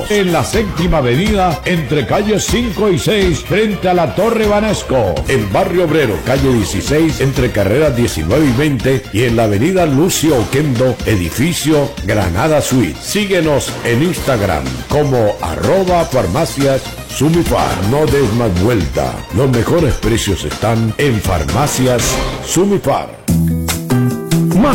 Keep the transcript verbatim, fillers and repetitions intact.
Estamos en la séptima avenida, entre calles cinco y seis, frente a la Torre Banesco. En Barrio Obrero, calle dieciséis, entre carreras diecinueve y veinte. Y en la avenida Lucio Oquendo, edificio Granada Suite. Síguenos en Instagram como arroba farmacias Sumifar. No des más vuelta. Los mejores precios están en Farmacias Sumifar.